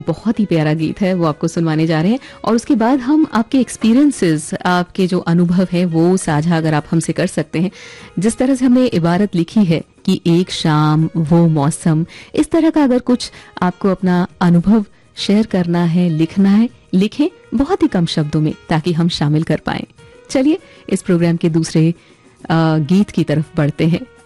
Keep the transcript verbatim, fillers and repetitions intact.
बहुत ही प्यारा गीत है वो आपको सुनवाने जा रहे हैं, और उसके बाद हम आपके एक्सपीरियंसेस, आपके जो अनुभव है वो साझा अगर आप हमसे कर सकते हैं। जिस तरह से हमने इबारत लिखी है कि एक शाम वो मौसम, इस तरह का अगर कुछ आपको अपना अनुभव शेयर करना है, लिखना है, लिखें बहुत ही कम शब्दों में ताकि हम शामिल कर पाएं। चलिए इस प्रोग्राम के दूसरे गीत की तरफ बढ़ते हैं।